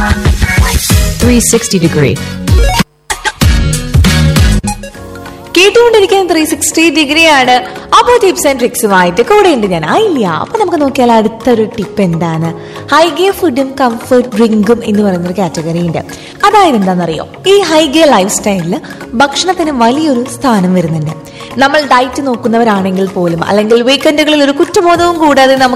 360 degree. കേട്ടുകൊണ്ടിരിക്കുന്ന 360 ഡിഗ്രിയാണ്. അപ്പോൾ ടിപ്സ് ആൻഡ് ട്രിക്സുമായിട്ട് കൂടെ ഉണ്ട് ഞാൻ ആയില്ല. അപ്പൊ നമുക്ക് നോക്കിയാൽ അടുത്തൊരു ടിപ്പ് എന്താണ്? ഹൈഗേ ഫുഡും കംഫർട്ട് ഡ്രിങ്കും എന്ന് പറയുന്നൊരു കാറ്റഗറി ഉണ്ട്. അതായത് എന്താണെന്നറിയോ, ഈ ഹൈഗേ ലൈഫ് സ്റ്റൈലില് ഭക്ഷണത്തിന് വലിയൊരു സ്ഥാനം വരുന്നുണ്ട്. നമ്മൾ ഡയറ്റ് നോക്കുന്നവരാണെങ്കിൽ പോലും, അല്ലെങ്കിൽ വീക്കെൻഡുകളിൽ ഒരു കുറ്റബോധവും കൂടാതെ നമുക്ക്